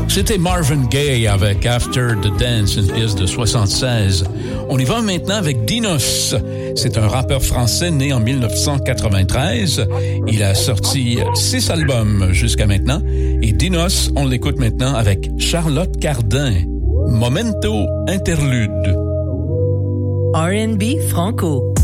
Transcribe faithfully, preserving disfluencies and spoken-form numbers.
C'était Marvin Gaye avec After the Dance, une pièce de soixante-seize. On y va maintenant avec Dinos. C'est un rappeur français né en dix-neuf cent quatre-vingt-treize. Il a sorti six albums jusqu'à maintenant. Et Dinos, on l'écoute maintenant avec Charlotte Cardin. Momento Interlude. R and B franco.